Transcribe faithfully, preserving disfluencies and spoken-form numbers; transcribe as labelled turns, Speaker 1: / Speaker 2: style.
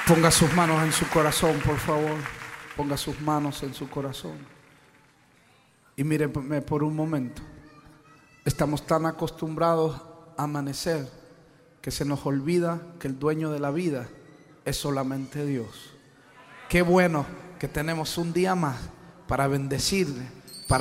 Speaker 1: Ponga sus manos en su corazón, por favor. Ponga sus manos en su corazón. Y míreme por un momento. Estamos tan acostumbrados a amanecer que se nos olvida que el dueño de la vida es solamente Dios. Qué bueno que tenemos un día más para bendecirle